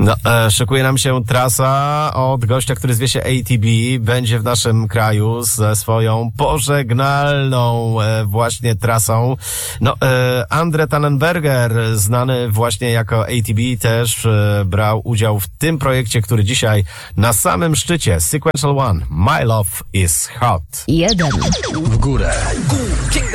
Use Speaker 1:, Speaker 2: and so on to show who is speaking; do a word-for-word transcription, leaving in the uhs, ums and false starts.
Speaker 1: No, e, szykuje nam się trasa od gościa, który zwie się A T B. Będzie w naszym kraju ze swoją pożegnalną e, właśnie trasą. No, e, Andre Tannenberger, znany właśnie jako A T B, też e, brał udział w tym projekcie, który dzisiaj na samym szczycie. Sequential One. My Love is Hot.
Speaker 2: Jeden.
Speaker 3: W górę.